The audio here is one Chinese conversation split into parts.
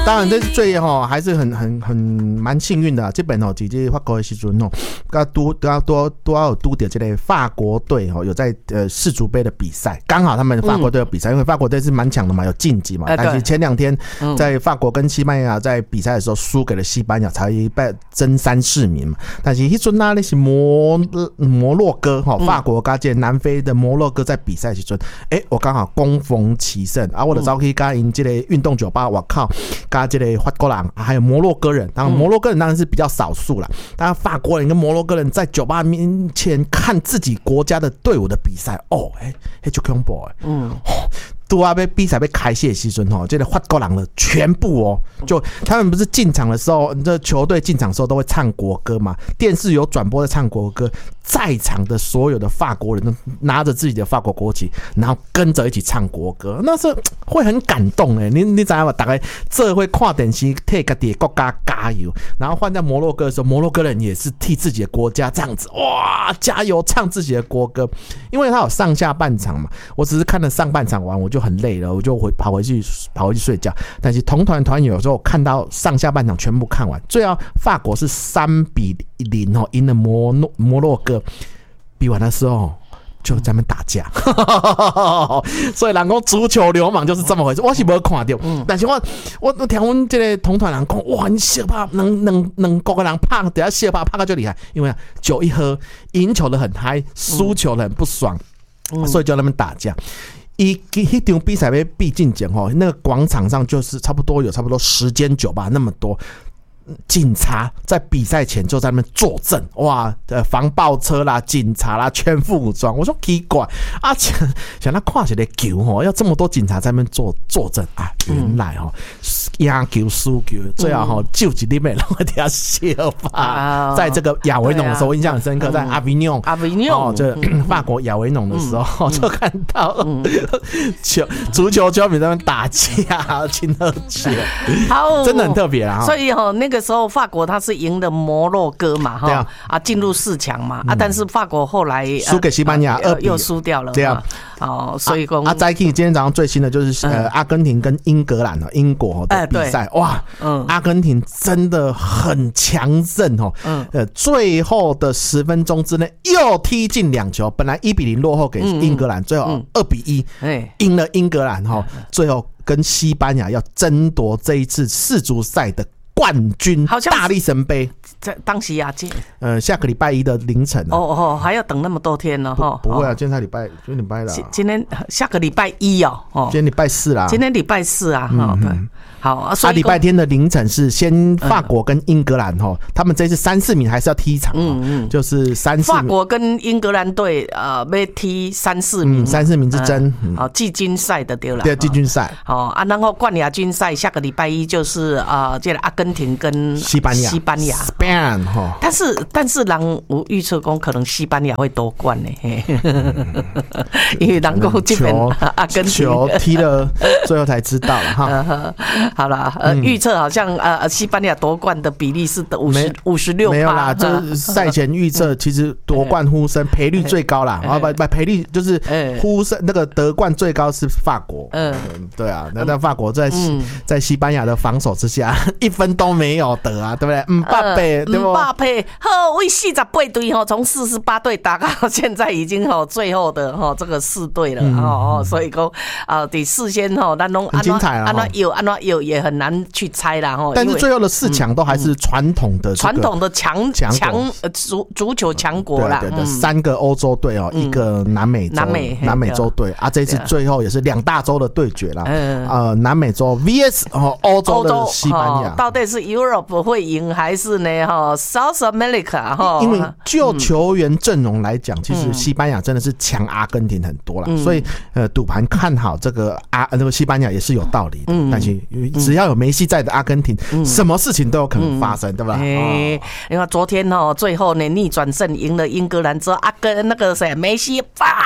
当然这是最还是很蛮幸运的。这本直接法国的时阵都要有拄到这个法国队有在世足杯的比赛，刚好他们法国队有比赛，因为法国队是蛮强的嘛，有晋级嘛。但是前2天在法国跟西班牙在比赛的时候输给了西班牙，才争3、4名嘛。但是那阵那是摩洛哥法国跟这南非的摩洛哥在比赛的时阵，我刚好攻逢其胜啊，我就走去跟因这个运动酒吧，我靠，跟这个法国人还有摩洛哥人，当然摩洛哥人当然是比较少数啦，当然法国人跟摩洛哥人在酒吧面前看自己国家的队伍的比赛，那就恐怖都要被比赛被开谢的时候，这个法国人的全部就他们不是进场的时候，这球队进场的时候都会唱国歌嘛，电视有转播在唱国歌，在场的所有的法国人都拿着自己的法国国旗，然后跟着一起唱国歌，那是会很感动你知道吗？大概这会看电视替自己的国家加油，然后换在摩洛哥的时候，摩洛哥人也是替自己的国家这样子哇加油唱自己的国歌，因为他有上下半场嘛，我只是看了上半场完我就很累了，我就跑回去睡觉。但是同团有时候看到上下半场全部看完，最后法国是3-0赢了摩洛哥，比完的时候就在那边打架所以人说足球流氓就是这么回事，我是没有看到但是我听我们这个同团人说，哇，你小怕能各个人拍，等下小怕到就厉害，因为酒一喝，赢球的很嗨，输球的很不爽所以就在那边打架。那场比赛要毕竟讲那个广场上就是差不多10间酒吧那么多警察在比赛前就在那边坐镇，哇，防暴车啦、警察啦，全副武装。我说奇怪啊，想他看起来球要这么多警察在那边坐镇啊，原来赢球输球，最后就一粒美让底下笑吧。在这个亚维农的时候，我印象很深刻，在阿维农这法国亚维农的时候，就看到足球球迷在那边打架、亲喝酒，真的很特别啊。 所以那个时候法国他是赢了摩洛哥嘛，进入4强嘛，但是法国后来输给西班牙2-0 又输掉了，对所以说再看今天早上最新的就是阿根廷跟英格兰英国的比赛，哇，阿根廷真的很强盛最后的10分钟之内又踢进2球，本来1-0落后给英格兰，最后2-1赢了英格兰最后跟西班牙要争夺这一次世足赛的冠军大力神杯， 当时亚军下个礼拜1的凌晨还要等那么多天呢不会今天礼拜了， 今天下个礼拜1 今天礼拜4啦， 今天礼拜4啊对，好，所以礼拜天的凌晨是先法国跟英格兰他们这次3、4名还是要踢一场就是3、4名法国跟英格兰队要踢3、4名 3、4名之争季军赛的对了， 对季军赛然后冠亚军赛下个礼拜1就是这个阿根廷跟西班牙 Spain 但是人有预测说可能西班牙会夺冠呢因为人说这边阿根廷球踢了最后才知道了哈好啦预测好像西班牙夺冠的比例是56%， 没有啦，这赛前预测其实夺冠呼声赔率最高啦赔率就是呼声那个得冠最高是法国对啊，那法国在西班牙的防守之下1分都没有得啊，对不对？巴佩对不？ 巴佩为48队从48队打到现在已经最后的这个4队了所以说第4先咱拢很精彩啊， 安怎有也很难去猜啦但是最后的4强都还是传统的强足球强国啦 ，3个欧洲队1个南美洲队这次最后也是2大洲的对决啦南美洲 VS 欧洲的西班牙， 到底是 Europe 会赢还是呢South America 因为就球员阵容来讲其实西班牙真的是强阿根廷很多啦所以赌盘看好这个西班牙也是有道理的但是只要有梅西在的阿根廷什么事情都有可能发生对吧因为昨天最后呢逆转胜赢了英格兰之后那个谁梅西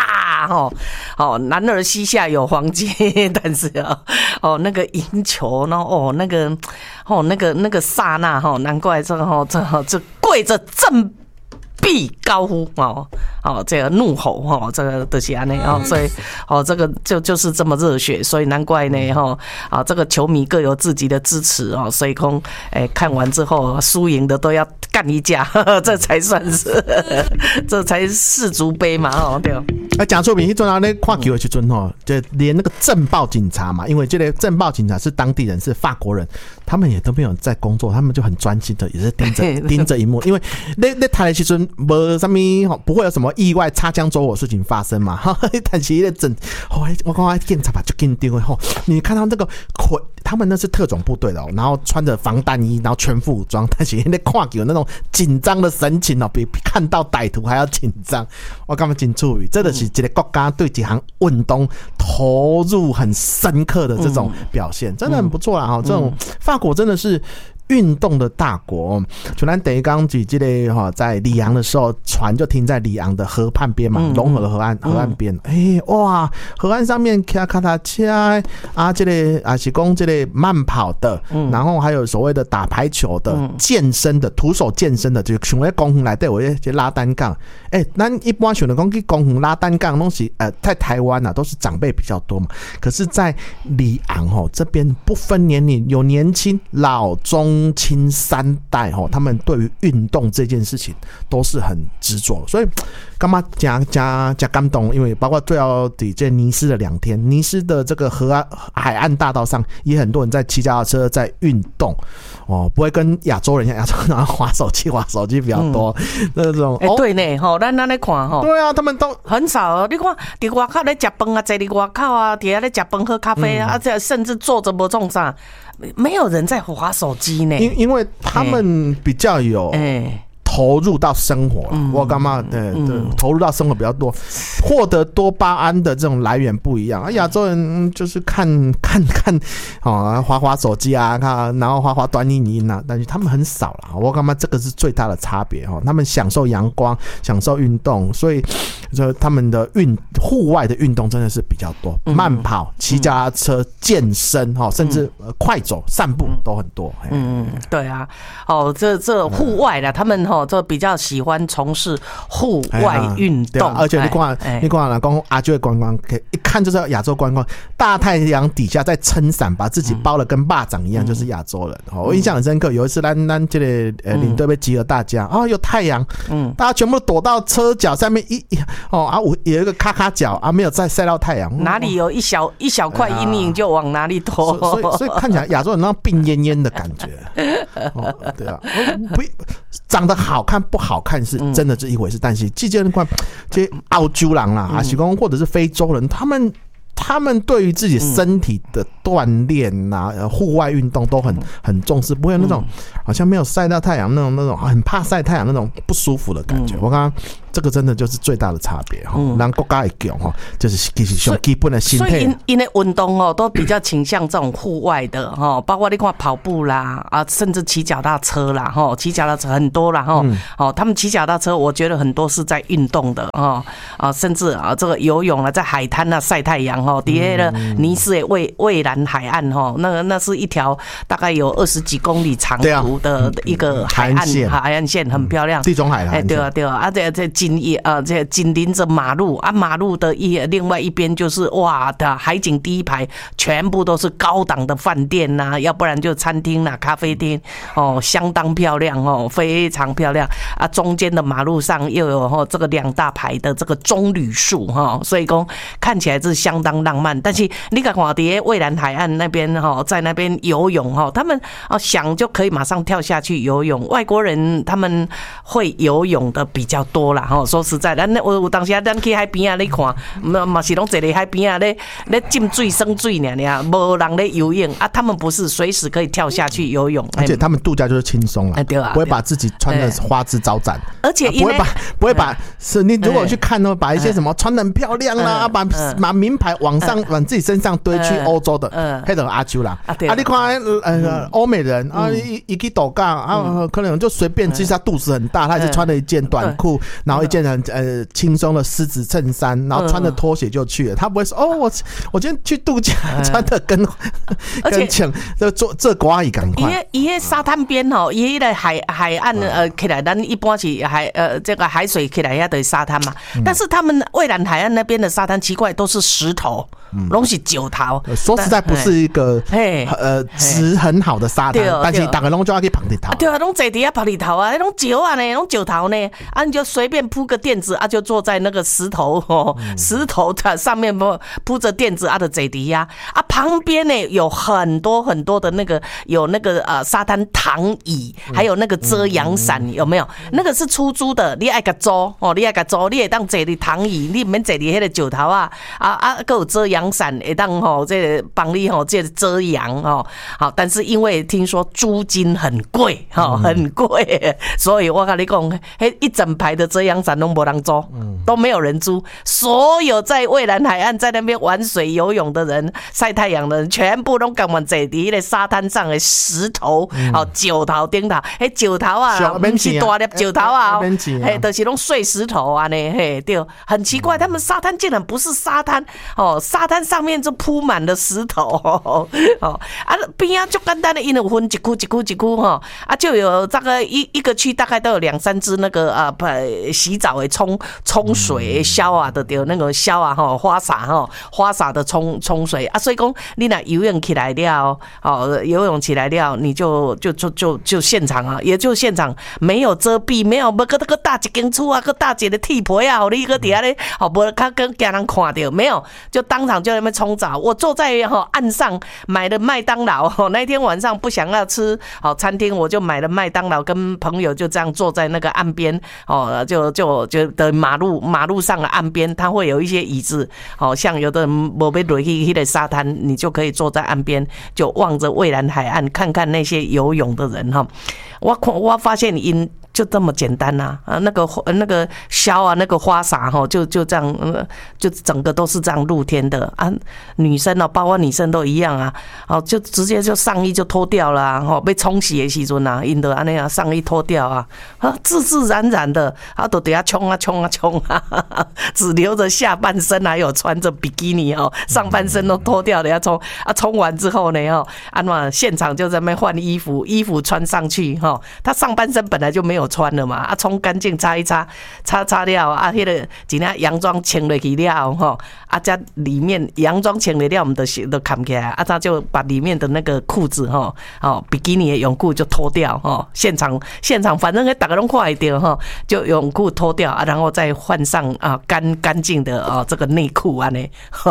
男儿膝下有黄金但是那个赢球然后那个刹那难怪这跪着必高呼这个怒吼这个就是安尼所以这个就是这么热血，所以难怪呢这个球迷各有自己的支持所以说看完之后输赢的都要干一架，这才算是这才是世足杯嘛对。 讲错名，迄阵啊，咧看球的时阵就连那个政报警察嘛，因为这个政报警察是当地人，是法国人，他们也都没有在工作，他们就很专心的，也是盯着荧幕，因为咧台的时阵无什么不会有什么意外擦枪走火事情发生嘛。但是咧我看警察吧就紧张的你看到那个他们那是特种部队的然后穿着防弹衣，然后全副武装，但是咧看球那种紧张的神情比看到歹徒还要紧张。我感觉真注意，这个是一个国家对这项运动投入很深刻的这种表现，真的很不错啦。这种法国真的是运动的大国，就咱第一刚举这个在里昂的时候，船就停在里昂的河畔边嘛，龙河的河岸边。哇，河岸上面骑脚踏车啊，这个是讲这个慢跑的，然后还有所谓的打排球的、健身的、徒手健身的，就像在公园内底有些拉单杠。咱一般想的讲去公园拉单杠东西，在台湾都是长辈比较多嘛。可是，在里昂这边不分年龄，有年轻、老、中。青三代他们对于运动这件事情都是很执着，所以干嘛加感动？因为包括最后这尼斯的2天，尼斯的这个海岸大道上也很多人在骑脚踏车在运动不会跟亚洲人一样，亚洲人滑手机比较多那种。 对呢，咱在看对啊，他们都很少。你看在外口在吃饭啊，在外口啊，底下在吃饭喝咖啡啊，甚至坐着不种啥。没有人在滑手机呢， 因为他们比较有投入到生活我干嘛对投入到生活比较多，获得多巴胺的这种来源不一样。亚洲人就是看滑手机啊，然后滑短影音啊，但是他们很少啦。我干嘛这个是最大的差别他们享受阳光，享受运动，所以他们的户外的运动真的是比较多，慢跑、骑脚踏车、健身甚至快走、散步都很多。 对啊，这户外的他们就比较喜欢从事户外运动， 而且你看啦，讲亚洲的观光，一看就是亚洲观光，大太阳底下在撑伞，把自己包的跟蚂蚱一样，就是亚洲人。我印象很深刻，有一次咱这个领队被集合大家有太阳，大家全部躲到车脚上面有一个咔咔角没有再晒到太阳， 哪里有一小块阴影就往哪里躲， 所以看起来亚洲人那种病恹恹的感觉。对啊，长得好看不好看是真的是一回事，但是这些澳洲人啦，还是说或者是非洲人，他们对于自己身体的锻炼户外运动都很重视，不会有那种好像没有晒到太阳那种很怕晒太阳那种不舒服的感觉。我刚刚这个真的就是最大的差别让国家会强就是其实上基本的心态。 所以因为运动都比较倾向这种户外的包括你看跑步啦甚至骑脚踏车啦骑脚踏车很多啦他们骑脚踏车我觉得很多是在运动的甚至这个游泳在海滩晒太阳底下的尼斯的蔚蓝海岸那是一条大概有20几公里长途的一个海岸线，很漂亮。 地中海的对啊，这紧邻着马路马路的另外一边就是哇的海景第一排全部都是高档的饭店要不然就餐厅咖啡厅相当漂亮非常漂亮中间的马路上又有这个2大排的这个棕榈树所以说看起来是相当浪漫。但是你看在蔚蓝海岸那边在那边游泳他们想就可以马上跳下去游泳。外国人他们会游泳的比较多啦说实在有当时咱去海边你看嘛是拢坐在海边咧浸水生水尔没人咧游泳他们不是随时可以跳下去游泳， 而且他们度假就是轻松啦，不会把自己穿的花枝招展， 而且不会把是你如果去看把一些什么穿得很漂亮啦把名牌往自己身上堆去欧洲的那种阿啾啦你看欧美人一去度假可能就随便其实他肚子很大，他是穿了一件短裤然后一件很轻松的狮子衬衫，然后穿着拖鞋就去了。他不会说哦，我今天去度假，穿的跟像这瓜一赶快。 伊迄沙滩边吼，伊迄个海岸起来，咱一般是这个海水起来遐的沙滩嘛。但是他们蔚蓝海岸那边的沙滩奇怪都是石头，拢是石头。 说实在不是一个质很好的沙滩，但是大家拢就要去碰地头。 对啊，拢坐底下碰地头啊，拢石啊呢，拢石头呢，啊你就随便铺个垫子啊，就坐在那个石头的上面铺着垫子啊的坐底下啊，旁边呢有很多很多的那个有那个沙滩躺椅，还有那个遮阳伞，有没有？那个是出租的，你爱个租哦，你会当坐伫躺椅，你免坐伫迄个石头啊，还有遮阳伞，会当这个帮你这个遮阳好，但是因为听说租金很贵很贵，所以我跟你讲，一整排的遮阳伞都没人租，都没有人租，所有在蔚蓝海岸在那边玩水游泳的人、晒太阳的人，全部都赶忙坐伫迄个沙滩上的石头、石头顶头，迄石头啊，不是大粒石头啊，就是拢碎石头啊呢，对，很奇怪，他们沙滩竟然不是沙滩沙滩上面就铺满了石头边啊就简单的，因为有分一区就有大概一个区大概都有2-3只那个洗澡的冲水消啊的对，那个消啊花洒的冲水啊，所以讲你若游泳起来了游泳起来了，你就现场啊，也就现场没有遮蔽，没有个搭一间厝啊，个搭一个铁皮啊，你个底下咧无较跟家人看到没有，就当场就在那边冲澡。我坐在岸上买了麦当劳，那天晚上不想要吃餐厅，我就买了麦当劳，跟朋友就这样坐在那个岸边就的马路上的岸边，它会有一些椅子，像有的人没要落去那个沙滩，你就可以坐在岸边，就望着蔚蓝海岸，看看那些游泳的人我发现因就这么简单呐那个消啊，那个花洒就这样就整个都是这样露天的啊，女生包括女生都一样啊，就直接就上衣就脱掉了啊，被冲洗的时阵啊，因的安尼啊，上衣脱掉啊，自自然然的都底下冲啊，只留着下半身，还有穿着比基尼上半身都脱掉了要冲完之后呢现场就在那边换衣服穿上去他上半身本来就没有穿了嘛，冲干净擦一擦了啊，迄个真正洋装穿落去了这里面洋装穿了我们都看起来他就把里面的那个裤子比基尼的泳裤就脱掉现场反正大家都看得到就泳裤脱掉然后再换上干净的这个内裤啊呢，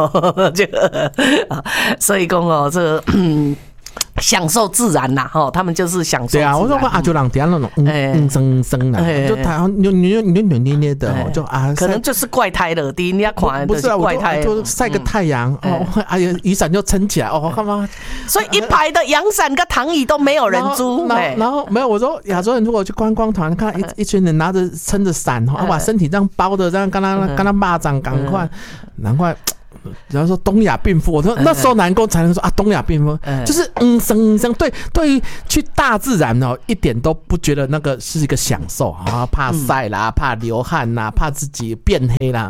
所以讲这个享受自然呐，他们就是享受自然。对啊， 我说阿九人底下那种生啦，就台湾扭捏的，就可能就是怪胎了。第一人家看不是怪胎，就晒个太阳哎呀，雨伞就撑起来干嘛？ 所以一排的阳伞跟躺椅都没有人租。 然后没有，我说亚洲人如果去观光团，看一群人拿着撑着伞，把身体这样包的，这样跟他蚂蚱赶快，难怪。然后说东亚病夫，我说那时候南宫才能说东亚病夫就是生对于去大自然一点都不觉得那个是一个享受怕晒啦，怕流汗啦，怕自己变黑啦。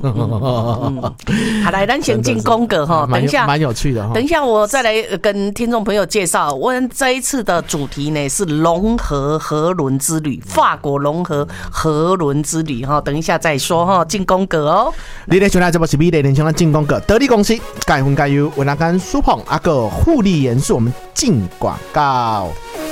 好，来咱先进宫格等一下蛮有趣的等一下我再来跟听众朋友介绍，我们这一次的主题呢是龙河河轮之旅，法国龙河河轮之旅等一下再说进宫格你咧想来这部是美丽人生的进宫格，得力公司钙粉钙油维纳甘舒捧个护理元素，我们进广告。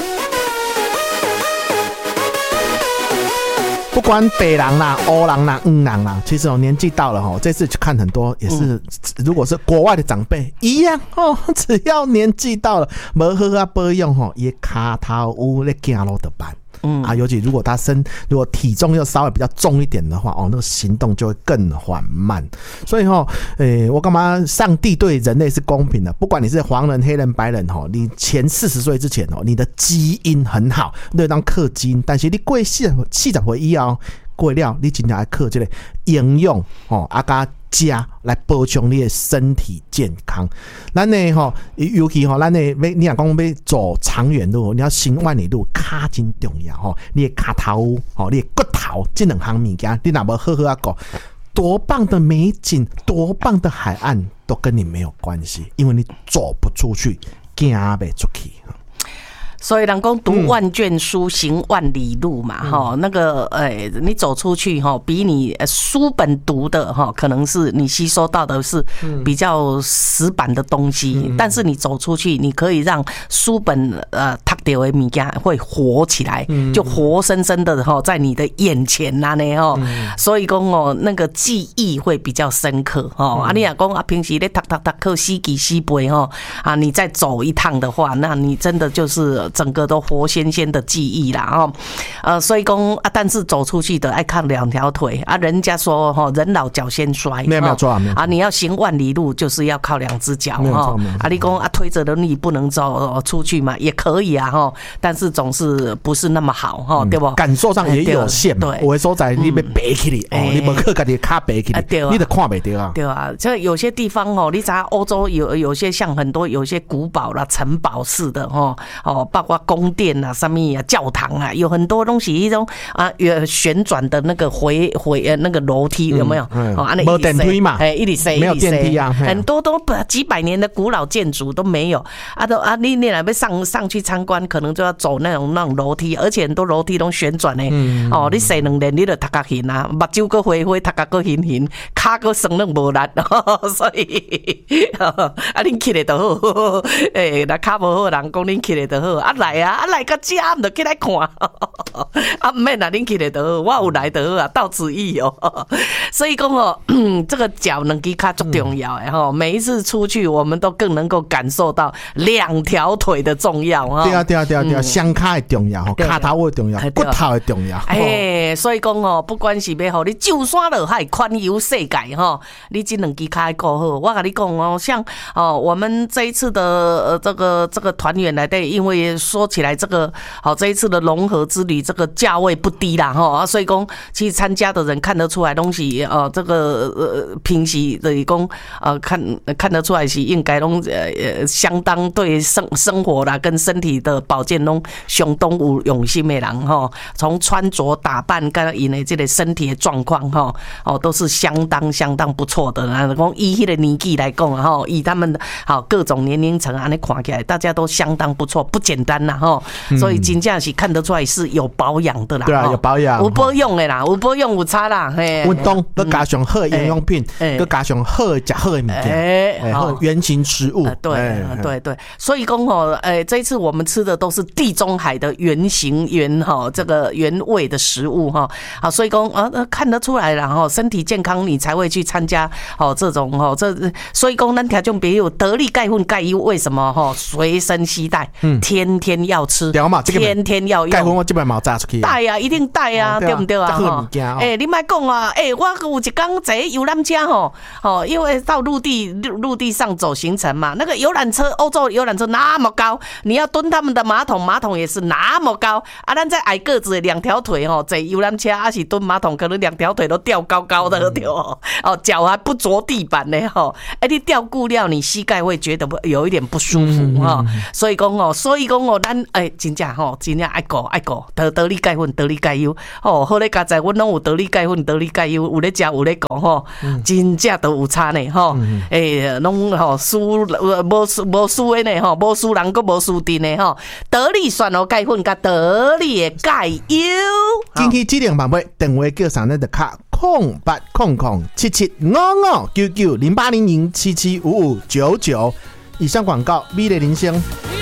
不管北人啦、欧人啦、人啦，其实年纪到了这次去看很多也是，如果是国外的长辈一样只要年纪到了，没好保养也卡头有咧走路的办。尤其如果如果体重又稍微比较重一点的话那个行动就会更缓慢。所以我干嘛上帝对人类是公平的，不管你是黄人、黑人、白人你前40岁之前你的基因很好，你当克基因，但是你过40岁以后过了，你真正要靠这个营养加加来保障你的身体健康。咱呢尤其咱呢你若讲要走长远路，你要行万里路，脚真重要你的脚头你的骨头这两项物件，你若无好好啊顾，多棒的美景，多棒的海岸都跟你没有关系，因为你走不出去，行不出去。 所以人讲读万卷书，行万里路嘛，那个你走出去比你书本读的可能是你吸收到的是比较死板的东西，但是你走出去，你可以让书本读到的物件会活起来，就活生生的在你的眼前呐所以讲那个记忆会比较深刻你若讲平时咧读靠死记死背你再走一趟的话，那你真的就是整个都活鲜鲜的记忆啦所以讲但是走出去的爱看两条腿人家说人老脚先衰， 没有错你要行万里路就是要靠两只脚你讲推着轮椅不能走出去嘛，也可以但是总是不是那么好对不？ 感受上也有限嘛，有的所在你要爬起来你不靠自己脚爬起来，你就看不到对啊，这有些地方你知道欧洲有些像很多有些古堡啦、城堡式的包括宫殿啊、什么教堂啊，有很多东西一种旋转的那个回那个楼梯有没有？ 没电梯嘛，没有电梯啊， 很多都几百年的古老建筑都没有你若要上去参观，可能就要走那种楼梯，而且很多楼梯都旋转的你洗两年你就头壳晕啊，目睭个灰灰，头壳个晕晕，脚个酸软无力所以恁起来就好若脚无好人讲恁起来就好来到这毋就起来看毋免啦，恁起来就好，我有来就好到此一游所以讲这个脚两支脚很重要的每一次出去我们都更能够感受到两条腿的重要对啊，双脚的重要，脚头的重要，骨头的重要所以讲不管是要你就山落海环游世界你这两支脚要顾好。我跟你讲像我们这一次的这个团员来对，因为说起来这个这一次的融合之旅这个价位不低啦所以讲其实参加的人看得出来东西这个平时的讲看得出来是应该拢相当对生活啦跟身体的保健拢相当有用心的人从穿着打扮跟因的这个身体的状况都是相当不错的。讲以迄个年纪来讲以他们各种年龄层安尼看起来，大家都相当不错，不简单啦所以真正是看得出来是有保养的啦。 对啊，有保养， 有保养的啦，有保养有差啦。 运动再加上好的营养品，再加上好的吃好的物件，原型食物。 对，所以讲这一次我们吃的都是地中海的原型这个原味的食物所以讲看得出来啦身体健康你才会去参加这种所以讲咱听众朋友得力钙粉钙优为什么随身携带，天天要吃，天天要用。 钙粉我这边冇炸出去， 带啊，一定带啊，对不对啊？你莫讲啊，我有一天坐游览车因为到陆地上走行程嘛，那个游览车，欧洲游览车那么高，你要蹲他们的马桶也是那么高咱在矮个子的两条腿坐游览车是蹲马桶，可能两条腿都吊高高的对脚还不着地板呢你吊固了，你膝盖会觉得有一点不舒服所以讲咱真正爱顾得力钙粉得力钙优好咧，加在阮拢有得力钙粉得力钙优，有咧食有咧讲真正都有差呢拢无输的呢无输人个无输阵呢得力选哦钙粉甲得力的钙优。 近期指定版本电话叫上咱的卡08007755990800775599。以上广告美丽铃声。